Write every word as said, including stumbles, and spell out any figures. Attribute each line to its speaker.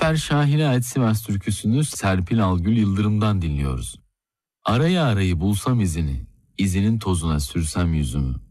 Speaker 1: Zafer Şahin'e ait Sivas türküsünü Serpil Algül Yıldırım'dan dinliyoruz. Arayı arayı bulsam izini, izinin tozuna sürsem yüzümü.